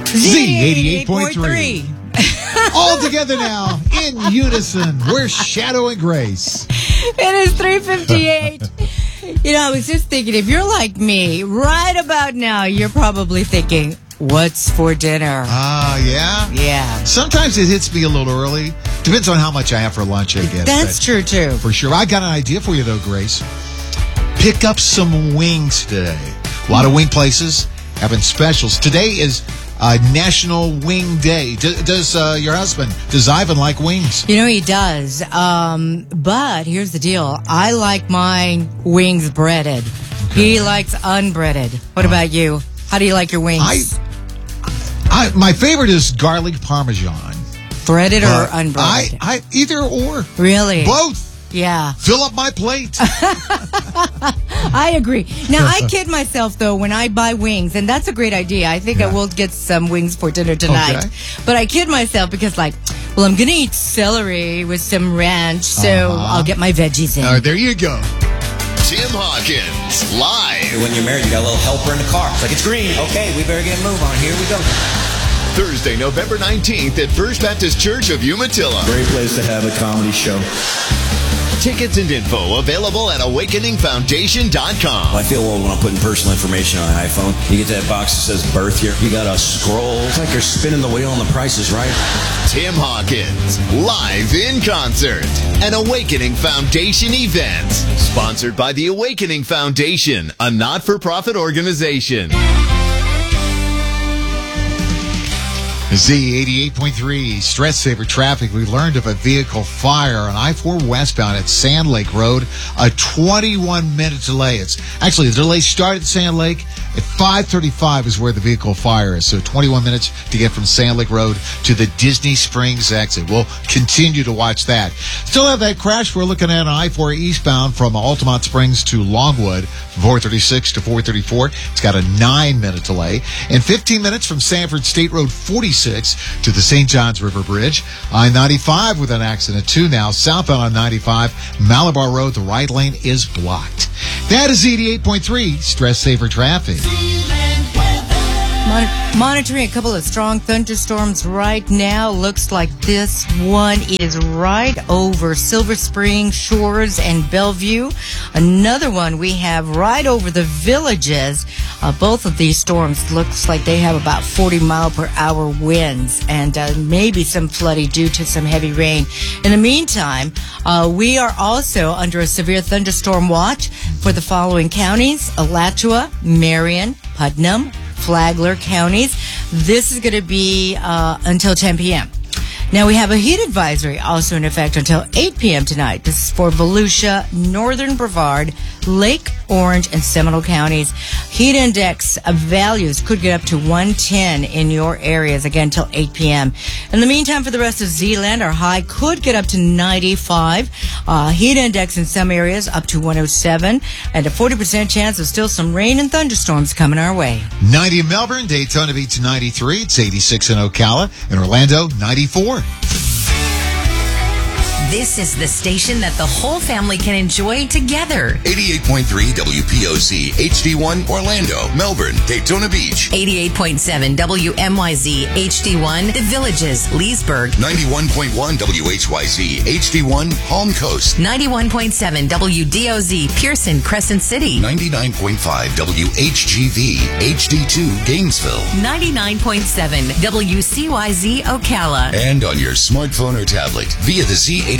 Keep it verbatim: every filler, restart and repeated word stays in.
Z eighty-eight point three. All together now, in unison, we're Shadow and Grace. It is three fifty-eight. You know, I was just thinking, if you're like me, right about now, you're probably thinking, what's for dinner? Ah, uh, yeah? Yeah. Sometimes it hits me a little early. Depends on how much I have for lunch, I guess. That's true, too. For sure. I got an idea for you, though, Grace. Pick up some wings today. A lot of wing places having specials. Today is uh, National Wing Day. D- does uh, your husband, does Ivan like wings? You know, he does. Um, but here's the deal. I like my wings breaded. Okay. He likes unbreaded. What uh, about you? How do you like your wings? I, I, my favorite is garlic parmesan. Breaded uh, or unbreaded? I, I, either or. Really? Both. Yeah. Fill up my plate. I agree. Now, I kid myself, though, when I buy wings, and that's a great idea. I think yeah. I will get some wings for dinner tonight. Okay. But I kid myself because, like, well, I'm going to eat celery with some ranch, so uh-huh. I'll get my veggies in. All right, there you go. Tim Hawkins, live. When you're married, you got a little helper in the car. It's like, it's green. Okay, we better get a move on. Here we go. Thursday, November nineteenth at First Baptist Church of Umatilla. Great place to have a comedy show. Tickets and info available at awakening foundation dot com. Well, I feel old when I'm putting personal information on an iPhone. You get that box that says birth year. You got to scroll. It's like you're spinning the wheel and the price is right. Tim Hawkins, live in concert. An Awakening Foundation event. Sponsored by the Awakening Foundation, a not-for-profit organization. Z eighty-eight point three, Stress Saver Traffic. We learned of a vehicle fire on I four westbound at Sand Lake Road. A twenty-one minute delay. It's actually, the delay started at Sand Lake. At five thirty-five is where the vehicle fire is. So twenty-one minutes to get from Sand Lake Road to the Disney Springs exit. We'll continue to watch that. Still have that crash we're looking at on I four eastbound from Altamont Springs to Longwood, from four thirty-six to four thirty-four. It's got a nine minute delay. And fifteen minutes from Sanford State Road forty-six to the Saint Johns River Bridge. I ninety-five with an accident too now. Southbound on ninety-five, Malabar Road, the right lane is blocked. That is eighty-eight point three, Stress Saver Traffic. Mon- monitoring a couple of strong thunderstorms right now. Looks like this one is right over Silver Spring Shores and Bellevue. Another one we have right over the Villages. Uh, both of these storms looks like they have about forty mile per hour winds and uh, maybe some flooding due to some heavy rain. In the meantime, uh, we are also under a severe thunderstorm watch for the following counties: Alachua, Marion, Putnam, Flagler counties. This is going to be uh, until ten p.m. Now, we have a heat advisory also in effect until eight p.m. tonight. This is for Volusia, Northern Brevard, Lake Orange, and Seminole counties. Heat index values could get up to one ten in your areas, again, until eight p.m. In the meantime, for the rest of Zeeland, our high could get up to ninety-five. Uh, heat index in some areas up to one oh seven, and a forty percent chance of still some rain and thunderstorms coming our way. ninety in Melbourne, Daytona Beach ninety-three. It's eighty-six in Ocala. In Orlando, ninety-four. This is the station that the whole family can enjoy together. eighty-eight point three W P O Z H D one Orlando, Melbourne, Daytona Beach. eighty-eight point seven W M Y Z H D one The Villages, Leesburg. ninety-one point one W H Y Z H D one Palm Coast. ninety-one point seven W D O Z Pearson, Crescent City. ninety-nine point five W H G V H D two Gainesville. ninety-nine point seven W C Y Z Ocala. And on your smartphone or tablet via the Z